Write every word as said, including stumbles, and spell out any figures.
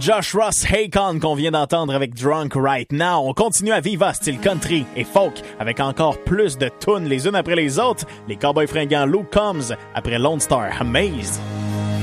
Josh Ross Haycon qu'on vient d'entendre avec Drunk Right Now. On continue à Viva, style country et folk, avec encore plus de tunes les unes après les autres. Les Cowboys fringants Luke Combs après Lone Star Amaze.